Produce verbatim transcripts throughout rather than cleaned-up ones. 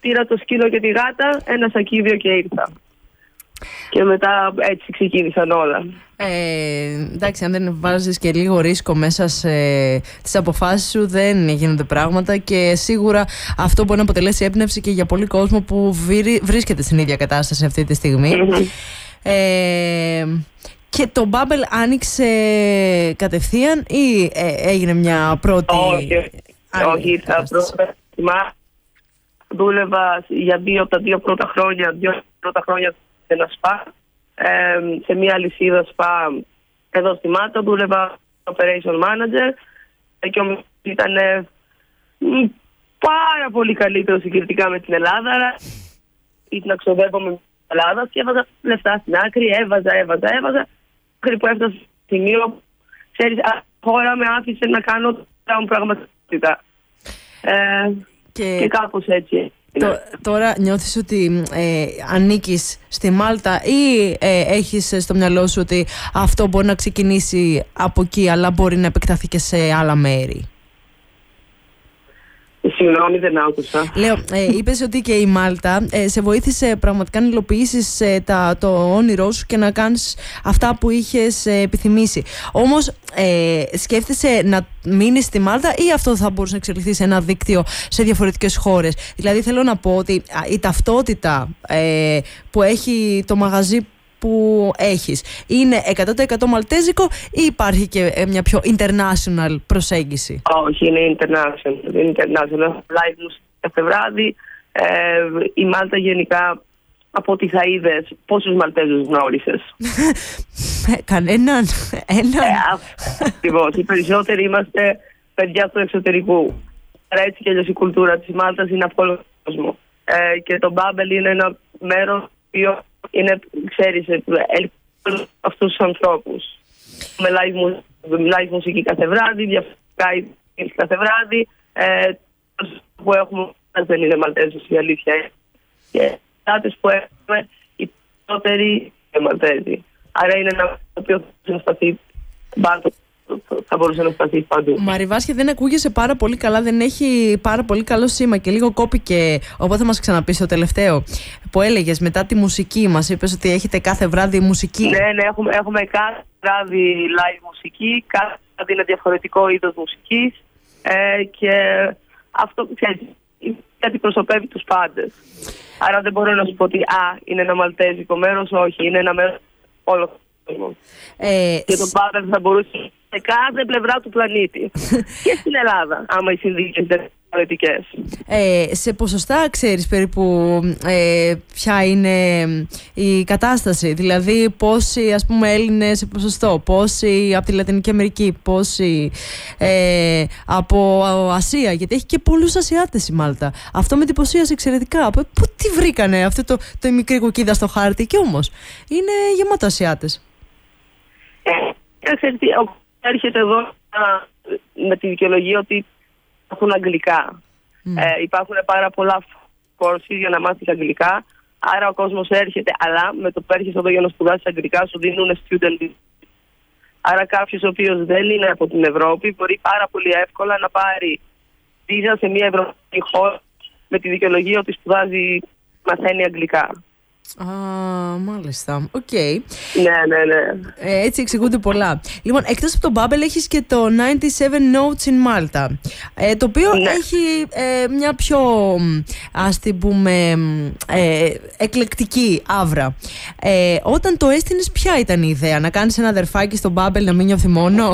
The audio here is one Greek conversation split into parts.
πήρα το σκύλο και τη γάτα, ένα σακίδιο και ήρθα. Και μετά έτσι ξεκίνησαν όλα. Ε, εντάξει, αν δεν βάζεις και λίγο ρίσκο μέσα σε τις αποφάσεις σου, δεν γίνονται πράγματα, και σίγουρα αυτό μπορεί να αποτελέσει έμπνευση και για πολύ κόσμο που βρίσκεται στην ίδια κατάσταση αυτή τη στιγμή. Mm-hmm. ε, και το Bubble άνοιξε κατευθείαν ή ε, έγινε μια πρώτη... Όχι, όχι, τα πρώτα δούλευα για δύο από τα δύο πρώτα χρόνια, δύο πρώτα χρόνια σε ένα σπα, ε, σε μια αλυσίδα σπα εδώ στη Μάλτα, δούλευα operation manager και όμως ήταν ε, πάρα πολύ καλύτερο συγκριτικά με την Ελλάδα, άρα ήθελα να ξοδεύω με την Ελλάδα και έβαζα λεφτά στην άκρη, έβαζα, έβαζα, έβαζα, μέχρι που έφτασα στο σημείο, ξέρεις, χώρα με άφησε να κάνω τα πραγματικά. Ε, και... και κάπως έτσι. Το, τώρα νιώθεις ότι ε, ανήκεις στη Μάλτα ή ε, έχεις στο μυαλό σου ότι αυτό μπορεί να ξεκινήσει από εκεί αλλά μπορεί να επεκταθεί και σε άλλα μέρη? Συγγνώμη, δεν άκουσα. Λέω, ε, είπες ότι και η Μάλτα ε, σε βοήθησε πραγματικά να υλοποιήσεις ε, τα, το όνειρό σου και να κάνεις αυτά που είχες ε, επιθυμήσει. Όμως ε, σκέφτεσαι να μείνεις στη Μάλτα ή αυτό θα μπορούσε να εξελιχθεί σε ένα δίκτυο σε διαφορετικές χώρες? Δηλαδή θέλω να πω ότι η ταυτότητα ε, που έχει το μαγαζί που έχεις είναι εκατό τοις εκατό μαλτέζικο ή υπάρχει και μια πιο international προσέγγιση? Όχι, είναι international. Είναι international. Live μου κάθε βράδυ. Ε, η Μάλτα γενικά, από ό,τι θα είδες, πόσους Μαλτέζους γνώρισες? Κανέναν. Έναν. Ε, ακριβώς. Οι περισσότεροι είμαστε παιδιά του εξωτερικού. Άρα έτσι κι αλλιώς η κουλτούρα της Μάλτας είναι από όλο τον κόσμο. Ε, και το Bubble είναι ένα μέρος που είναι, ξέρεις, ελπίζω αυτούς τους ανθρώπους. Με live, live μουσική κάθε βράδυ, διαφορετικά κάθε βράδυ. Ε, που έχουμε δεν είναι Μαλτέζους, η αλήθεια. Και οι τάτες που έχουμε, οι περισσότεροι είναι Μαλτέζοι. Άρα είναι ένα το οποίο θα σταθεί μπάρτο. Θα μπορούσε να σταθεί παντού. Μαριβάσια, δεν ακούγεσαι πάρα πολύ καλά, δεν έχει πάρα πολύ καλό σήμα και λίγο κόπηκε. Οπότε θα μας ξαναπείς το τελευταίο που έλεγες μετά τη μουσική. Μας είπες ότι έχετε κάθε βράδυ μουσική. Ναι, ναι, έχουμε, έχουμε κάθε βράδυ live μουσική. Κάθε βράδυ είναι διαφορετικό είδος μουσικής. Ε, και αυτό, ξέρεις, κάτι προσωπεύει τους πάντες. Άρα δεν μπορώ να σου πω ότι α, είναι ένα μαλτέζικο μέρος. Όχι, είναι ένα μέρος όλο. Ε, και το Bubble θα μπορούσε σε κάθε πλευρά του πλανήτη και στην Ελλάδα, άμα οι συνθήκες δεν είναι διαφορετικές. Ε, σε ποσοστά ξέρεις περίπου ε, ποια είναι η κατάσταση? Δηλαδή πόσοι, ας πούμε, Έλληνες σε ποσοστό, πόσοι από τη Λατινική Αμερική, πόσοι ε, από Ασία? Γιατί έχει και πολλούς Ασιάτες η Μάλτα. Αυτό με εντυπωσίασε εξαιρετικά. Πού τι βρήκανε αυτό το, το μικρή κουκίδα στο χάρτη? Και όμως είναι γεμάτο Ασιάτες. Ε, έρχεται εδώ με τη δικαιολογία ότι υπάρχουν αγγλικά. Mm. Ε, υπάρχουν πάρα πολλά courses για να μάθεις αγγλικά. Άρα ο κόσμος έρχεται, αλλά με το που έρχεσαι εδώ για να σπουδάσεις αγγλικά σου δίνουν student visa. Άρα κάποιος ο οποίος δεν είναι από την Ευρώπη μπορεί πάρα πολύ εύκολα να πάρει βίζα σε μια ευρωπαϊκή χώρα με τη δικαιολογία ότι σπουδάζει, μαθαίνει αγγλικά. Α, μάλιστα. Οκ. Okay. Ναι, ναι, ναι. Ε, έτσι εξηγούνται πολλά. Λοιπόν, εκτός από το Bubble έχεις και το ενενήντα επτά Notes in Malta, ε, το οποίο ναι. έχει ε, μια πιο, ας την πούμε, ε, εκλεκτική άβρα. Ε, όταν το έστεινες, ποια ήταν η ιδέα? Να κάνεις ένα αδερφάκι στο Bubble να μην νιώθει μόνο?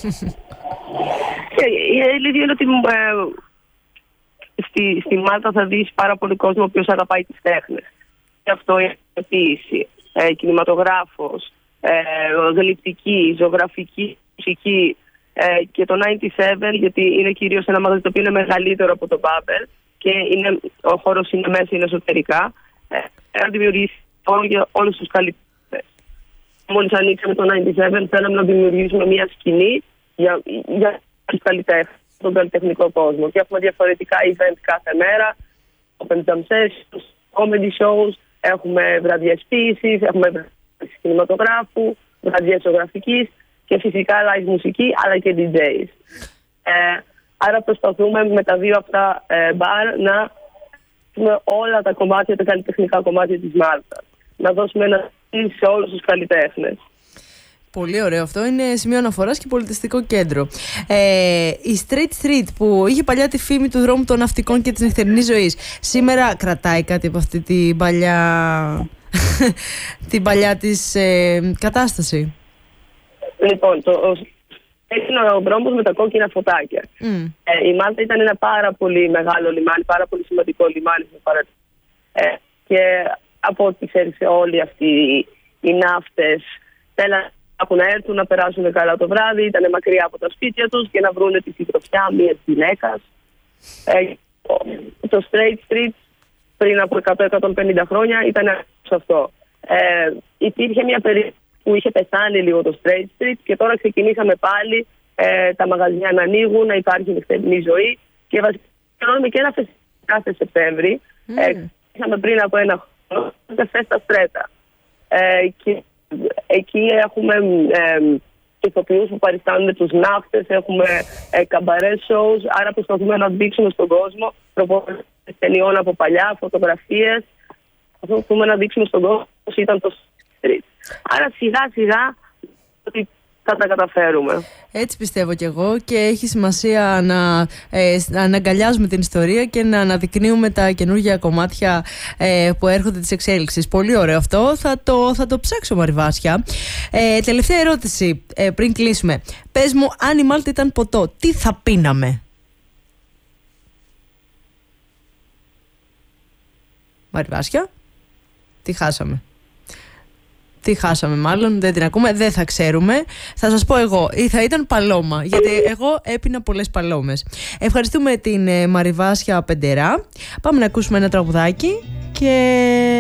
Η αλήθεια είναι ότι ε, στη, στη Μάλτα θα δεις πάρα πολύ κόσμο ο οποίος αγαπάει τις τέχνες. Αυτό είναι η ποίηση, ε, κινηματογράφος, ε, γλυπτική, ζωγραφική, μουσική ε, και το ενενήντα επτά, γιατί είναι κυρίως ένα μαγαζί το οποίο είναι μεγαλύτερο από το Bubble και είναι, ο χώρος είναι μέσα, είναι εσωτερικά, ε, να δημιουργήσει για όλους τους καλλιτέχνες. Μόλις ανοίξαμε το ενενήντα επτά, θέλαμε να δημιουργήσουμε μια σκηνή για, για τους καλλιτέχνες, τον καλλιτεχνικό κόσμο. Και έχουμε διαφορετικά event κάθε μέρα, open jam sessions, comedy shows, έχουμε βραδιές ποίησης, έχουμε βραδιές κινηματογράφου, βραδιές ζωγραφικής και φυσικά live μουσική, αλλά και ντι τζέις. Ε, άρα προσπαθούμε με τα δύο αυτά ε, μπαρ να με όλα τα κομμάτια, τα καλλιτεχνικά κομμάτια της Μάλτας. Να δώσουμε ένα σε όλους τους καλλιτέχνες. Πολύ ωραίο αυτό. Είναι σημείο αναφοράς και πολιτιστικό κέντρο. Ε, η Street Street που είχε παλιά τη φήμη του δρόμου των ναυτικών και της νυχτερινής ζωής, σήμερα κρατάει κάτι από αυτή την παλιά, την παλιά της ε, κατάσταση? Λοιπόν, το, είναι ο δρόμος με τα κόκκινα φωτάκια. Mm. Ε, η Μάλτα ήταν ένα πάρα πολύ μεγάλο λιμάνι, πάρα πολύ σημαντικό λιμάνι. Ε, και από ό,τι ξέρεις, όλοι αυτοί οι ναύτες θέλαν να έρθουν να περάσουν καλά το βράδυ, ήταν μακριά από τα σπίτια τους και να βρουν τη συντροφιά μιας γυναίκας. Ε, το Straight Street πριν από εκατό με εκατόν πενήντα χρόνια ήταν σε αυτό. Ε, υπήρχε μια περίοδο που είχε πεθάνει λίγο το Straight Street και τώρα ξεκινήσαμε πάλι ε, τα μαγαζιά να ανοίγουν, να υπάρχει νυχτερινή ζωή και βασικά κάνουμε και ένα φεστιβάλ κάθε Σεπτέμβρη. Mm. Ε, είχαμε πριν από ένα χρόνο το Festa Stretta. Ε, και εκεί έχουμε ε, ηθοποιούς που παριστάνουν τους ναύτες, έχουμε ε, καμπαρέ shows, άρα προσπαθούμε να δείξουμε στον κόσμο προπόνηση ταινιών από παλιά, φωτογραφίες. Προσπαθούμε να δείξουμε στον κόσμο πώς ήταν το street. Άρα σιγά σιγά ότι θα τα καταφέρουμε. Έτσι πιστεύω κι εγώ και έχει σημασία να, ε, να αγκαλιάζουμε την ιστορία και να αναδεικνύουμε τα καινούργια κομμάτια ε, που έρχονται της εξέλιξης. Πολύ ωραίο αυτό. Θα το, θα το ψάξω, Μαριβάσια. Ε, τελευταία ερώτηση ε, πριν κλείσουμε. Πες μου, αν η Μάλτα ήταν ποτό, τι θα πίναμε? Μαριβάσια, τι χάσαμε? Τι χάσαμε μάλλον, δεν την ακούμε, δεν θα ξέρουμε. Θα σας πω εγώ, ή θα ήταν παλώμα, γιατί εγώ έπινα πολλές παλόμες. Ευχαριστούμε την Μαριβάσια Πεντερά. Πάμε να ακούσουμε ένα τραγουδάκι και...